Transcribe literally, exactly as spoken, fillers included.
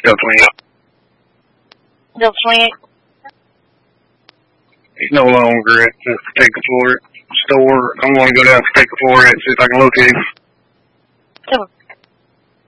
Delta twenty-eight. Delta twenty-eight. He's no longer at the Steak Floor store. I'm going to go down to Steak Floor and see if I can locate him. Come on.